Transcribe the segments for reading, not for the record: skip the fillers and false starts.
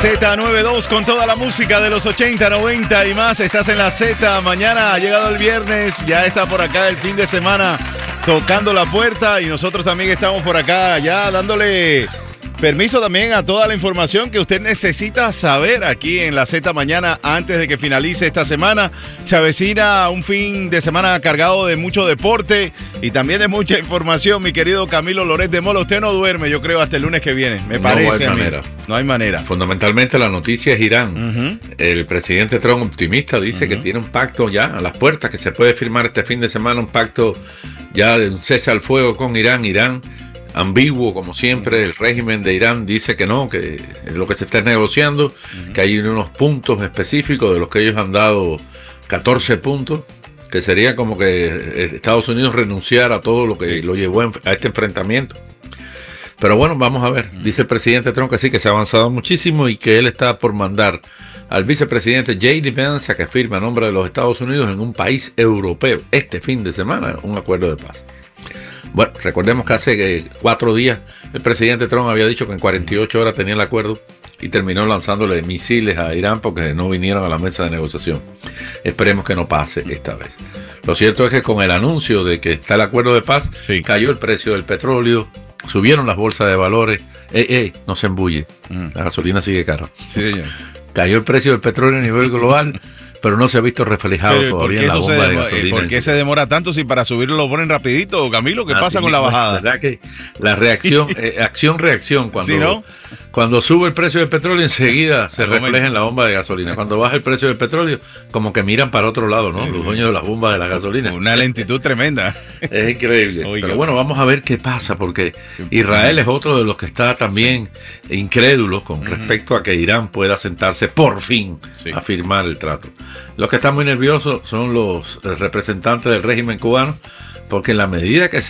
Z92 con toda la música de los 80, 90 y más. Estás en la Z. Mañana ha llegado el viernes. Ya está por acá el fin de semana tocando la puerta. Y nosotros también estamos por acá ya dándole permiso también a toda la información que usted necesita saber aquí en la Z mañana antes de que finalice esta semana. Se avecina un fin de semana cargado de mucho deporte y también de mucha información, mi querido Camilo Loret de Mola. Usted no duerme, yo creo, hasta el lunes que viene, me parece. No hay manera. No hay manera. Fundamentalmente la noticia es Irán. El presidente Trump, optimista, dice que tiene un pacto ya a las puertas, que se puede firmar este fin de semana un pacto ya de un cese al fuego con Irán. Irán, ambiguo como siempre, el régimen de Irán dice que no, que es lo que se está negociando, que hay unos puntos específicos de los que ellos han dado 14 puntos, que sería como que Estados Unidos renunciara a todo lo que lo llevó a este enfrentamiento. Pero bueno, vamos a ver. Dice el presidente Trump que sí, que se ha avanzado muchísimo y que él está por mandar al vicepresidente J.D. Vance a que firme a nombre de los Estados Unidos en un país europeo este fin de semana un acuerdo de paz. Bueno, recordemos que hace 4 días el presidente Trump había dicho que en 48 horas tenía el acuerdo y terminó lanzándole misiles a Irán porque no vinieron a la mesa de negociación. Esperemos que no pase esta vez. Lo cierto es que con el anuncio de que está el acuerdo de paz, cayó el precio del petróleo, subieron las bolsas de valores. No se embulle, la gasolina sigue cara. Sí, cayó el precio del petróleo a nivel global, pero no se ha visto reflejado todavía en la bomba de gasolina. ¿Por qué se demora tanto si para subirlo lo ponen rapidito, Camilo? ¿Qué pasa con la bajada? ¿Verdad que la reacción, acción-reacción, cuando sube el precio del petróleo enseguida se refleja en la bomba de gasolina. Cuando baja el precio del petróleo, como que miran para otro lado, ¿no? Los dueños de las bombas de la gasolina. Una lentitud tremenda. Es increíble. Oiga. Pero bueno, vamos a ver qué pasa, porque Israel es otro de los que está también incrédulos con respecto a que Irán pueda sentarse por fin a firmar el trato. Los que están muy nerviosos son los representantes del régimen cubano, porque en la medida que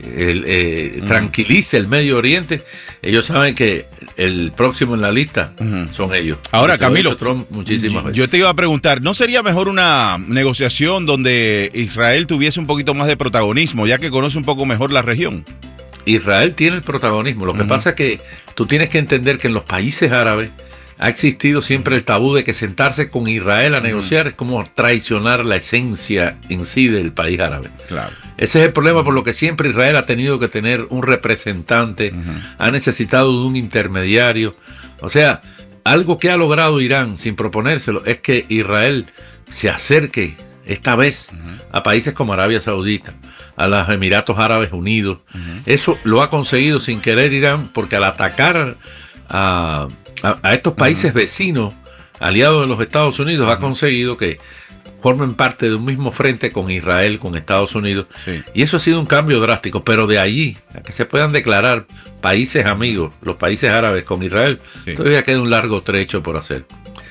se tranquilice el Medio Oriente, ellos saben que el próximo en la lista son ellos. Ahora, Camilo, Trump muchísimas veces. Yo te iba a preguntar, ¿no sería mejor una negociación donde Israel tuviese un poquito más de protagonismo, ya que conoce un poco mejor la región? Israel tiene el protagonismo. Lo que pasa es que tú tienes que entender que en los países árabes ha existido siempre el tabú de que sentarse con Israel a negociar es como traicionar la esencia en sí del país árabe. Claro. Ese es el problema por lo que siempre Israel ha tenido que tener un representante, ha necesitado de un intermediario. O sea, algo que ha logrado Irán sin proponérselo es que Israel se acerque esta vez a países como Arabia Saudita, a los Emiratos Árabes Unidos. Eso lo ha conseguido sin querer Irán, porque al atacar a estos países vecinos, aliados de los Estados Unidos, ha conseguido que formen parte de un mismo frente con Israel, con Estados Unidos. Y eso ha sido un cambio drástico, pero de allí a que se puedan declarar países amigos, los países árabes con Israel, todavía queda un largo trecho por hacer.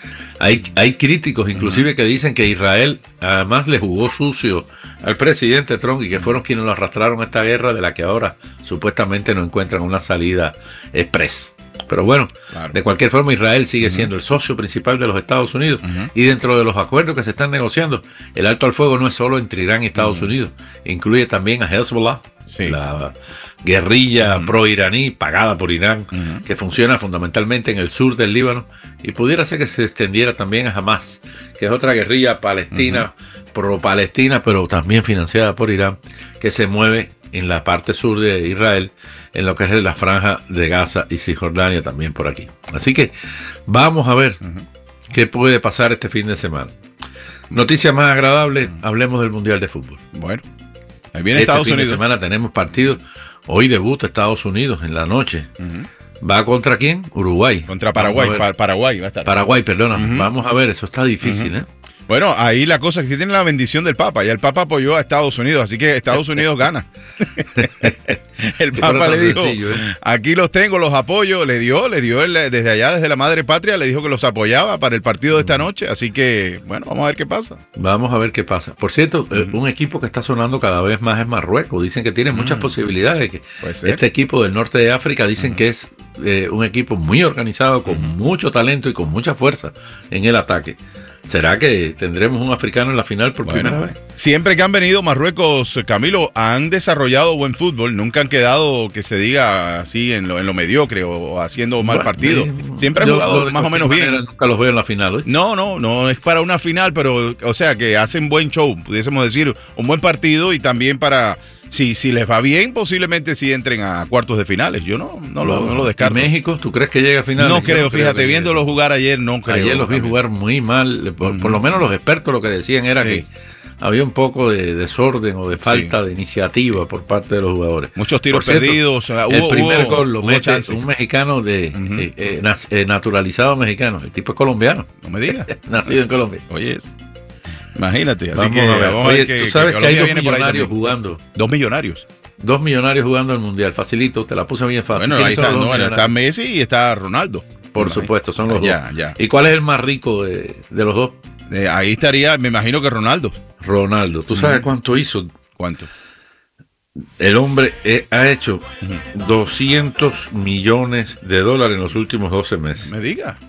Hay críticos inclusive que dicen que Israel además le jugó sucio al presidente Trump y que fueron quienes lo arrastraron a esta guerra de la que ahora supuestamente no encuentran una salida express. Pero bueno, de cualquier forma Israel sigue siendo el socio principal de los Estados Unidos y dentro de los acuerdos que se están negociando, el alto al fuego no es solo entre Irán y Estados Unidos, incluye también a Hezbollah, la guerrilla pro-iraní pagada por Irán, que funciona fundamentalmente en el sur del Líbano, y pudiera ser que se extendiera también a Hamas, que es otra guerrilla palestina, pro-palestina, pero también financiada por Irán, que se mueve en la parte sur de Israel, en lo que es la franja de Gaza y Cisjordania también por aquí. Así que vamos a ver qué puede pasar este fin de semana. Noticias más agradables, hablemos del Mundial de Fútbol. Bueno, ahí viene Estados Unidos. Este fin de semana tenemos partidos. Hoy debuta Estados Unidos en la noche. ¿Va contra quién? Uruguay. Contra Paraguay. Paraguay va a estar. Paraguay, perdona. Vamos a ver, eso está difícil, Bueno, ahí la cosa es que tiene la bendición del Papa. Ya el Papa apoyó a Estados Unidos, así que Estados Unidos gana. El Papa le dijo, aquí los tengo, los apoyo. Le dio desde allá, desde la madre patria, le dijo que los apoyaba para el partido de esta noche. Así que, bueno, vamos a ver qué pasa. Vamos a ver qué pasa. Por cierto, un equipo que está sonando cada vez más es Marruecos. Dicen que tiene muchas posibilidades. Que este equipo del norte de África dicen que es un equipo muy organizado, con mucho talento y con mucha fuerza en el ataque. ¿Será que tendremos un africano en la final por primera vez? Siempre que han venido Marruecos, Camilo, han desarrollado buen fútbol. Nunca han quedado, que se diga así, en lo mediocre o haciendo mal partido. Siempre han jugado más o menos bien. Nunca los veo en la final, ¿sí? No es para una final, pero, o sea, que hacen buen show, pudiésemos decir, un buen partido y también para... Si les va bien, posiblemente sí entren a cuartos de finales. Yo no lo descarto. ¿Y México? ¿Tú crees que llega a finales? No creo, fíjate, viéndolo jugar ayer, no creo. Ayer los vi jugar muy mal. Por lo menos los expertos lo que decían era que había un poco de desorden o de falta de iniciativa por parte de los jugadores. Muchos tiros perdidos. El primer gol lo mete un mexicano naturalizado mexicano. El tipo es colombiano. No me digas. Nacido en Colombia. Oye, imagínate. Así vamos a ver. Oye, tú sabes que hay 2 millonarios jugando. 2 millonarios. 2 millonarios jugando el Mundial. Facilito, te la puse bien fácil. Bueno, ahí está Messi y está Ronaldo. Por supuesto, son los dos. Ya. ¿Y cuál es el más rico de los dos? Ahí estaría, me imagino que Ronaldo. ¿Tú sabes cuánto hizo? ¿Cuánto? El hombre ha hecho 200 millones de dólares en los últimos 12 meses. Me diga.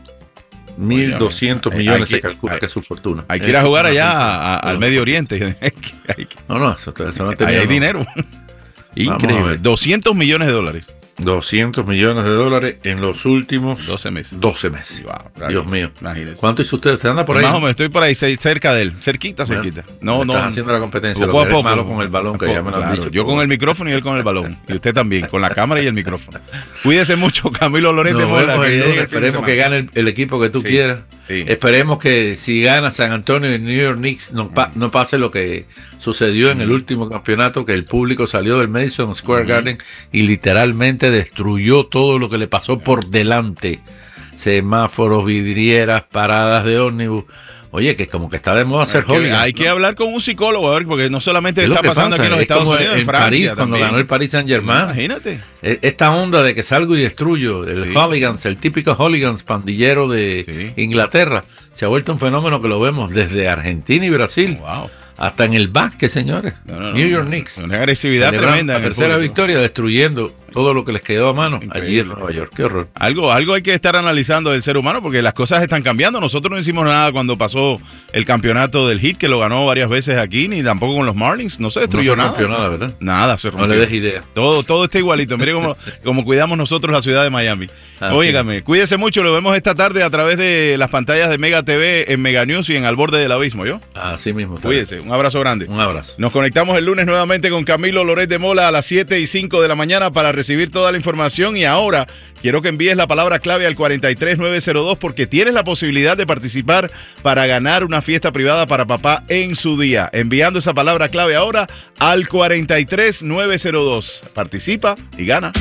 1.200 millones se calcula que es su fortuna. Hay que ir a jugar allá al Medio Oriente. No, eso no tenía. Hay dinero. Increíble. 200 millones de dólares. 200 millones de dólares en los últimos 12 meses. 12 meses. Wow, Dios mío. Imagínese. ¿Cuánto hizo usted? ¿Usted anda por ahí? Más o menos, estoy por ahí, cerca de él. Cerquita. No. Estás haciendo la competencia. Poco a poco. Malo con el balón, que ya me lo han dicho. Yo con el micrófono y él con el balón. Y usted también, con la cámara y el micrófono. Cuídese mucho, Camilo Lorente Mola. Esperemos que gane el equipo que tú quieras. Sí. Esperemos que si gana San Antonio y New York Knicks no pase lo que sucedió en el último campeonato, que el público salió del Madison Square Garden y literalmente destruyó todo lo que le pasó por delante. Semáforos, vidrieras, paradas de ómnibus. Oye, que como que está de moda hacer hooligans. Hay que hablar con un psicólogo, a ver, porque no solamente está pasando aquí en los Estados Unidos, en Francia París, cuando ganó el Paris Saint-Germain. Imagínate. Esta onda de que salgo y destruyo, el hooligans, el típico hooligans pandillero de Inglaterra, se ha vuelto un fenómeno que lo vemos desde Argentina y Brasil. Wow. Hasta en el básquet, señores. New York Knicks. Una agresividad tremenda. La tercera victoria, destruyendo todo lo que les quedó a mano. Increíble. Allí en Nueva York. Qué horror. Algo hay que estar analizando del ser humano, porque las cosas están cambiando. Nosotros no hicimos nada cuando pasó el campeonato del Heat, que lo ganó varias veces aquí, ni tampoco con los Marlins. No se destruyó nada. No se rompió nada, ¿verdad? Nada se rompió. No le des idea. Todo está igualito. Mire cómo cuidamos nosotros la ciudad de Miami. Óigame, cuídese mucho. Lo vemos esta tarde a través de las pantallas de Mega TV, en Mega News y en Al Borde del Abismo, ¿yo? Así mismo. Cuídese. Un abrazo grande. Un abrazo. Nos conectamos el lunes nuevamente con Camilo Loret de Mola a las 7:05 de la mañana para recibir toda la información. Y ahora quiero que envíes la palabra clave al 43902 porque tienes la posibilidad de participar para ganar una fiesta privada para papá en su día. Enviando esa palabra clave ahora al 43902. Participa y gana.